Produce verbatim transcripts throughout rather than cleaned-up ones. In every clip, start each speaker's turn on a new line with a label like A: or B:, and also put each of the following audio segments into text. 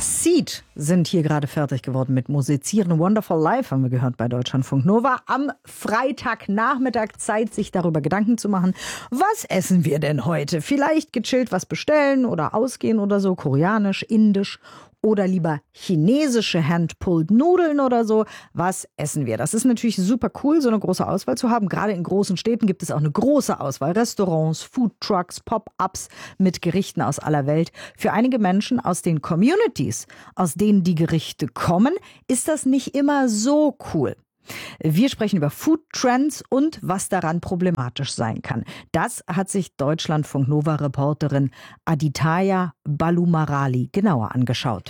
A: Seed sind hier gerade fertig geworden mit Musizieren. Wonderful Life haben wir gehört bei Deutschlandfunk Nova. Am Freitagnachmittag Zeit, sich darüber Gedanken zu machen, was essen wir denn heute? Vielleicht gechillt was bestellen oder ausgehen oder so, koreanisch, indisch oder lieber chinesische Hand-Pulled Nudeln oder so. Was essen wir? Das ist natürlich super cool, so eine große Auswahl zu haben. Gerade in großen Städten gibt es auch eine große Auswahl. Restaurants, Foodtrucks, Pop-ups mit Gerichten aus aller Welt. Für einige Menschen aus den Communities, aus denen die Gerichte kommen, ist das nicht immer so cool. Wir sprechen über Food-Trends und was daran problematisch sein kann. Das hat sich Deutschlandfunk-Nova-Reporterin Aditya Balumarali genauer angeschaut.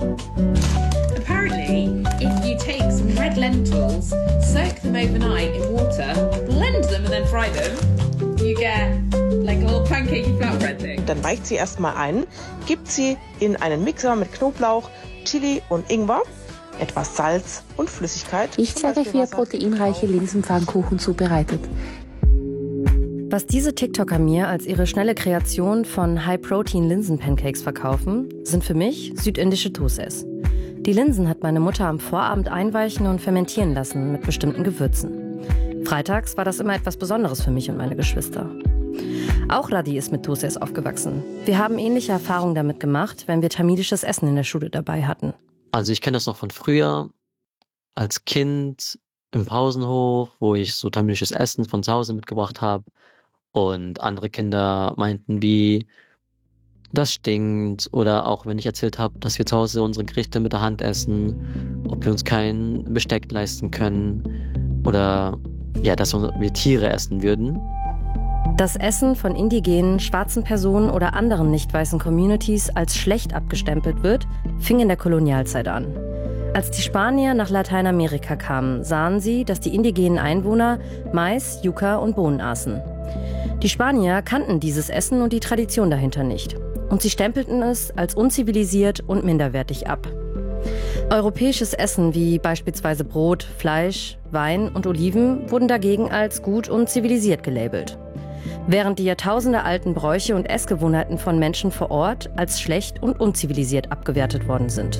B: Apparently, if you take some red lentils, soak them overnight in water, blend them and then fry them, you get like a little pancakey flatbread thing.
C: Dann weicht sie erstmal ein, gibt sie in einen Mixer mit Knoblauch, Chili und Ingwer, etwas Salz und Flüssigkeit.
D: Ich zeige vier proteinreiche Linsenpfannkuchen zubereitet.
E: Was diese TikToker mir als ihre schnelle Kreation von High-Protein-Linsen-Pancakes verkaufen, sind für mich südindische Thosais. Die Linsen hat meine Mutter am Vorabend einweichen und fermentieren lassen mit bestimmten Gewürzen. Freitags war das immer etwas Besonderes für mich und meine Geschwister. Auch Ladi ist mit Thosais aufgewachsen. Wir haben ähnliche Erfahrungen damit gemacht, wenn wir tamilisches Essen in der Schule dabei hatten.
F: Also ich kenne das noch von früher, als Kind im Pausenhof, wo ich so tamilisches Essen von zu Hause mitgebracht habe und andere Kinder meinten wie, das stinkt, oder auch wenn ich erzählt habe, dass wir zu Hause unsere Gerichte mit der Hand essen, ob wir uns kein Besteck leisten können oder ja, dass wir Tiere essen würden.
E: Das Essen von indigenen, schwarzen Personen oder anderen nicht weißen Communities als schlecht abgestempelt wird, fing in der Kolonialzeit an. Als die Spanier nach Lateinamerika kamen, sahen sie, dass die indigenen Einwohner Mais, Yucca und Bohnen aßen. Die Spanier kannten dieses Essen und die Tradition dahinter nicht. Und sie stempelten es als unzivilisiert und minderwertig ab. Europäisches Essen wie beispielsweise Brot, Fleisch, Wein und Oliven wurden dagegen als gut und zivilisiert gelabelt. Während die jahrtausendealten Bräuche und Essgewohnheiten von Menschen vor Ort als schlecht und unzivilisiert abgewertet worden sind.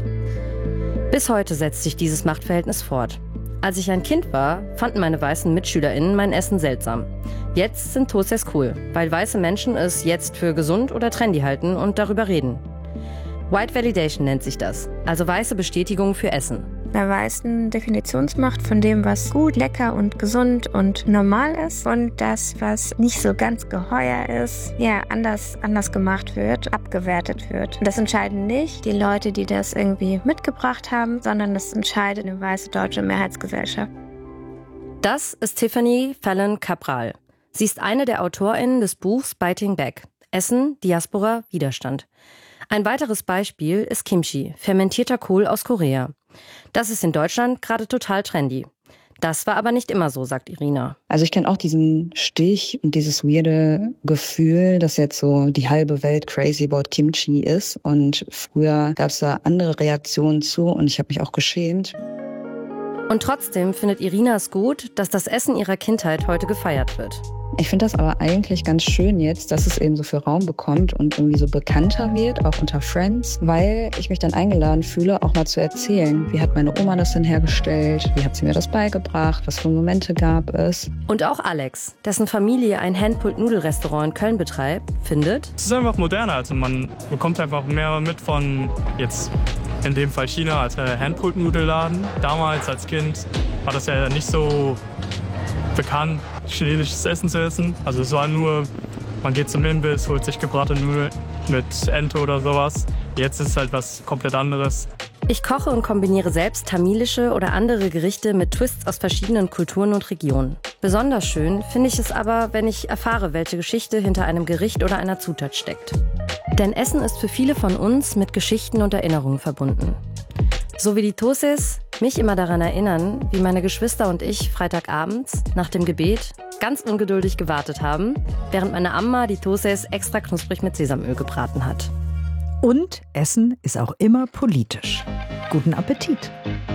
E: Bis heute setzt sich dieses Machtverhältnis fort. Als ich ein Kind war, fanden meine weißen MitschülerInnen mein Essen seltsam. Jetzt sind Thosais cool, weil weiße Menschen es jetzt für gesund oder trendy halten und darüber reden. White Validation nennt sich das, also weiße Bestätigung für Essen.
G: Bei Weißen Definitionsmacht von dem, was gut, lecker und gesund und normal ist und das, was nicht so ganz geheuer ist, ja, anders, anders gemacht wird, abgewertet wird. Und das entscheiden nicht die Leute, die das irgendwie mitgebracht haben, sondern das entscheidet eine weiße deutsche Mehrheitsgesellschaft.
E: Das ist Tiffany Fallon Cabral. Sie ist eine der AutorInnen des Buchs Biting Back. Essen, Diaspora, Widerstand. Ein weiteres Beispiel ist Kimchi, fermentierter Kohl aus Korea. Das ist in Deutschland gerade total trendy. Das war aber nicht immer so, sagt Irina.
H: Also ich kenne auch diesen Stich und dieses weirde Gefühl, dass jetzt so die halbe Welt crazy about Kimchi ist. Und früher gab es da andere Reaktionen zu und ich habe mich auch geschämt.
E: Und trotzdem findet Irina es gut, dass das Essen ihrer Kindheit heute gefeiert wird.
H: Ich finde das aber eigentlich ganz schön jetzt, dass es eben so viel Raum bekommt und irgendwie so bekannter wird, auch unter Friends, weil ich mich dann eingeladen fühle, auch mal zu erzählen, wie hat meine Oma das denn hergestellt, wie hat sie mir das beigebracht, was für Momente gab es.
E: Und auch Alex, dessen Familie ein Hand-Pulled-Nudel-Restaurant in Köln betreibt, findet:
I: Es ist einfach moderner, also man bekommt einfach mehr mit von jetzt in dem Fall China als Hand-Pulled-Nudelladen. Damals als Kind war das ja nicht so bekannt, chinesisches Essen zu essen. Also es war nur, man geht zum Imbiss, holt sich gebratene Nudeln mit Ente oder sowas. Jetzt ist es halt was komplett anderes.
E: Ich koche und kombiniere selbst tamilische oder andere Gerichte mit Twists aus verschiedenen Kulturen und Regionen. Besonders schön finde ich es aber, wenn ich erfahre, welche Geschichte hinter einem Gericht oder einer Zutat steckt. Denn Essen ist für viele von uns mit Geschichten und Erinnerungen verbunden. So wie die Thosais mich immer daran erinnern, wie meine Geschwister und ich Freitagabends nach dem Gebet ganz ungeduldig gewartet haben, während meine Amma die Thosais extra knusprig mit Sesamöl gebraten hat.
A: Und Essen ist auch immer politisch. Guten Appetit!